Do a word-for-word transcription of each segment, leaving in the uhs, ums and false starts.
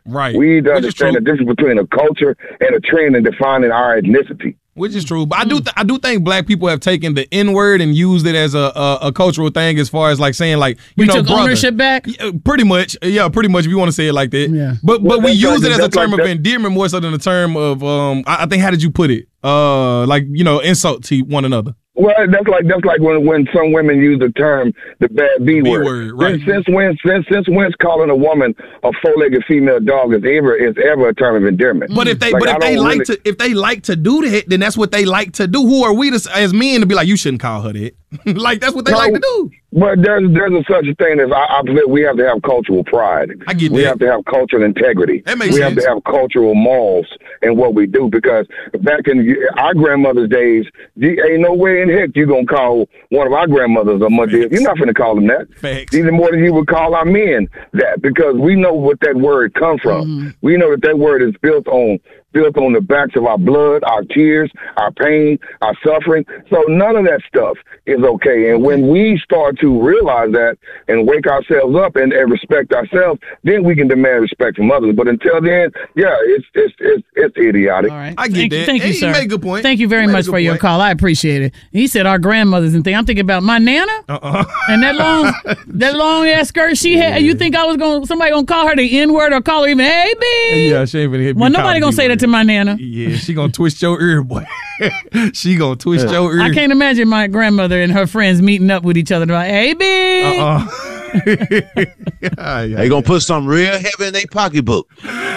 Right. We need to understand the difference between a culture and a trend in defining our ethnicity. Which is true, but I do th- I do think black people have taken the N word and used it as a, a a cultural thing, as far as like saying like you we know took brother. ownership back. Yeah, pretty much, yeah, pretty much. If you want to say it like that, yeah. But well, but we use like, it as a term like of that. endearment more so than a term of um. I, I think how did you put it? Uh, like you know, insult to one another. Well, that's like that's like when, when some women use the term the bad B, B word. word, right. Since, since when since since when's calling a woman a four-legged female dog is ever is ever a term of endearment? But if they like, but I if they don't like really, to if they like to do that, then that's what they like to do. Who are we to, as men to be like you shouldn't call her that? Like that's what they no, like to do. But there's there's a such a thing as I, I believe we have to have cultural pride. I get we that. have to have cultural integrity. That makes we sense. have to have cultural morals in what we do, because back in our grandmother's days, you, ain't no way in heck you gonna call one of our grandmothers a mother. You're not gonna call them that. Facts. Even more than you would call our men that, because we know what that word comes from. Mm-hmm. We know that that word is built on built on the backs of our blood, our tears, our pain, our suffering. So none of that stuff is okay. And when we start to realize that and wake ourselves up and, and respect ourselves, then we can demand respect from others. But until then, yeah, it's it's it's, it's idiotic. All right. I get thank that. You, thank Hey, you, you sir. made a good point. Thank you very You made a much good for your point. call. I appreciate it. He said our grandmothers and things. I'm thinking about my nana Uh-uh. and that long that long ass skirt she had. You think I was gonna somebody gonna call her the N word or call her even hey B? Yeah, she ain't even hit me. Well, nobody gonna say that to my nana. Yeah, she gonna twist your ear, boy. She gonna twist your ear. I can't imagine my grandmother and her friends meeting up with each other like, hey B. Uh-uh. They gonna put something real heavy in their pocketbook.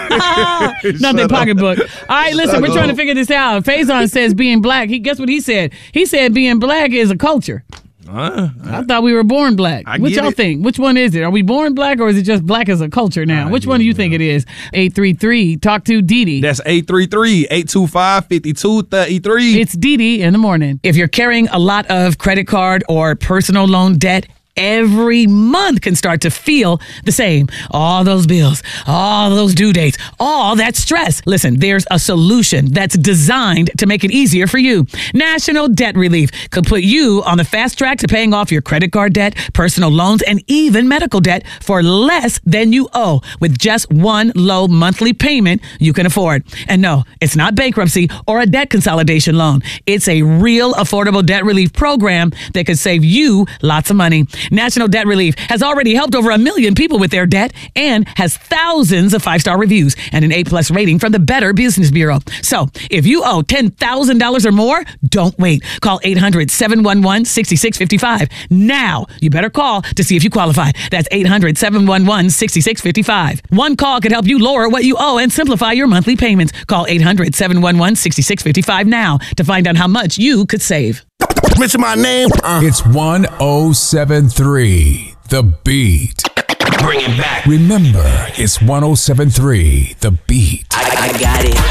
Not their pocketbook. All right, listen, we're trying to figure this out. Faison says being black. He guess what he said? He said being black is a culture. Uh, I thought we were born black. I What get y'all it. think? Which one is it? Are we born black or is it just black as a culture now? I Which get one do you it, think it is? eight three three Talk to Dee Dee. That's eight three three, eight two five, five two three three. It's Dee Dee in the morning. If you're carrying a lot of credit card or personal loan debt, every month can start to feel the same. All those bills, all those due dates, all that stress. Listen, there's a solution that's designed to make it easier for you. National Debt Relief could put you on the fast track to paying off your credit card debt, personal loans, and even medical debt for less than you owe with just one low monthly payment you can afford. And no, it's not bankruptcy or a debt consolidation loan. It's a real affordable debt relief program that could save you lots of money. National Debt Relief has already helped over a million people with their debt and has thousands of five-star reviews and an A-plus rating from the Better Business Bureau. So if you owe ten thousand dollars or more, don't wait. Call eight hundred, seven one one, six six five five. Now, you better call to see if you qualify. That's eight hundred, seven one one, six six five five. One call could help you lower what you owe and simplify your monthly payments. Call eight hundred, seven one one, six six five five now to find out how much you could save. Mention my name. Uh. It's one oh seven three The Beat. Bring it back. Remember, it's one oh seven three The Beat. I, I got it.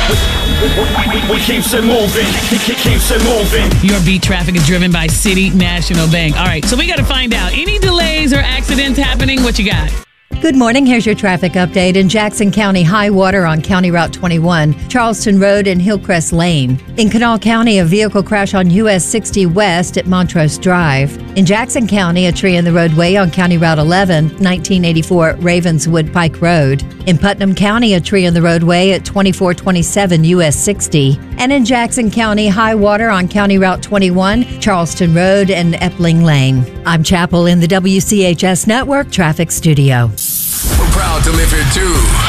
We, we, we keeps it moving. Keep, keeps it moving. Your beat traffic is driven by City National Bank. All right, so we got to find out any delays or accidents happening. What you got? Good morning. Here's your traffic update. In Jackson County, high water on County Route twenty-one, Charleston Road and Hillcrest Lane. In Kanawha County, a vehicle crash on U S sixty West at Montrose Drive. In Jackson County, a tree in the roadway on County Route eleven, nineteen eighty-four Ravenswood Pike Road. In Putnam County, a tree in the roadway at twenty-four twenty-seven U S sixty. And in Jackson County, high water on County Route twenty-one, Charleston Road and Epling Lane. I'm Chapel in the W C H S Network Traffic Studio. We're proud to live here too.